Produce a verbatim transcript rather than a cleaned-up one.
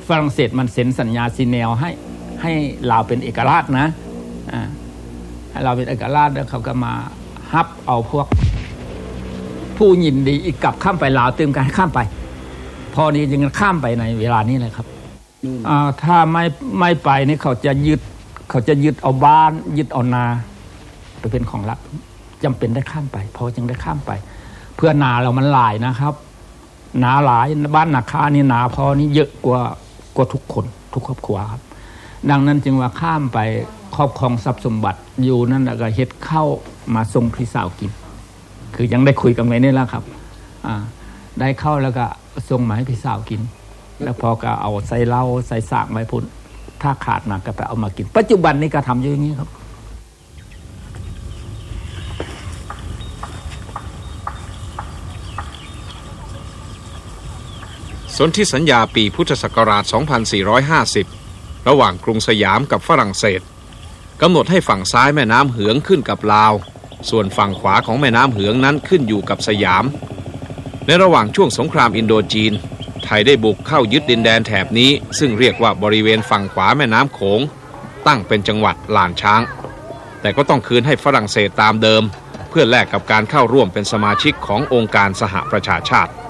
ฝรั่งเศสมันเซ็นสัญญาซีเนลให้ให้ลาวเป็นเอกราชนะอ่าให้เราเป็นเอกราชแล้วเขาก็มาฮับเอาพวกผู้ยินดีอีกกลับข้ามไปลาวเติมการข้ามไปพอนี้จึงข้ามไปในเวลานี้เลยครับอ่าถ้าไม่ไม่ไปนี่เขาจะยึดเขาจะยึดเอาบ้านยึดเอานาไปเป็นของรัฐจำเป็นได้ข้ามไปพอจึงได้ข้ามไปเพื่อนาเรามันหลายนะครับนาหลายบ้านนาคานี่นาพอนี่เยอะกว่ากว่าทุกคนทุกครอบครัวครับดังนั้นจึงว่าข้ามไปครอบครองทรัพย์สมบัติอยู่นั่นแล้วก็เฮ็ดเข้ามาส่งพี่สาวกินคือยังได้คุยกันไว้นี่แล้วครับอ่าได้เข้าแล้วก็ส่งมาให้พี่สาวกินแล้วพอก็เอาใส่เหล้าใส่สากไว้พุ่นถ้าขาดมาก็ไปเอามากินปัจจุบันนี้ก็ทำอยู่อย่างนี้ครับสนธิสัญญาปีพุทธศักราช สองพันสี่ร้อยห้าสิบ ระหว่างกรุงสยามกับฝรั่งเศสกำหนดให้ฝั่งซ้ายแม่น้ำเหืองขึ้นกับลาวส่วนฝั่งขวาของแม่น้ำเหืองนั้นขึ้นอยู่กับสยามในระหว่างช่วงสงครามอินโดจีนไทยได้บุกเข้ายึดดินแดนแถบนี้ซึ่งเรียกว่าบริเวณฝั่งขวาแม่น้ำโขงตั้งเป็นจังหวัดลานช้างแต่ก็ต้องคืนให้ฝรั่งเศสตามเดิมเพื่อแลกกับการเข้าร่วมเป็นสมาชิกขององค์การสหประชาชาติ